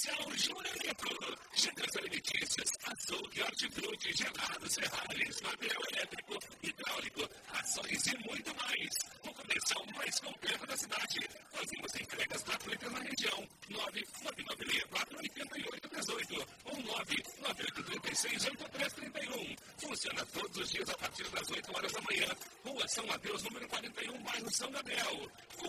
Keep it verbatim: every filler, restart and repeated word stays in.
Comercial Jurelito. Gigantes alimentícios, açougue, hortifruti, gelado, serralhes, material elétrico, hidráulico, rações e muito mais. O comercial mais completo da cidade. Fazemos entregas gratuitas na região. nove nove nove seis quatro oito oito um oito ou nove nove oito três seis oito três três um. Funciona todos os dias a partir das oito horas da manhã. Rua São Mateus, número quarenta e um, bairro São Gabriel.